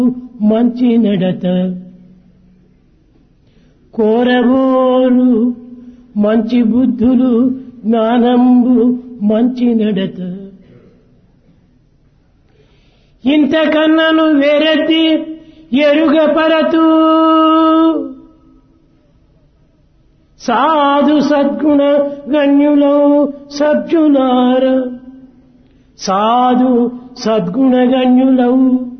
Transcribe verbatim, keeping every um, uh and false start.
మంచి నడత కోరబోరు మంచి బుద్ధులు జ్ఞానంబు మంచి నడత ఇంతకన్నను వేరెత్తి ఎరుగపరతూ సాధు సద్గుణ గణ్యులౌ సభ్యులార సాధు సద్గుణ గణ్యులౌ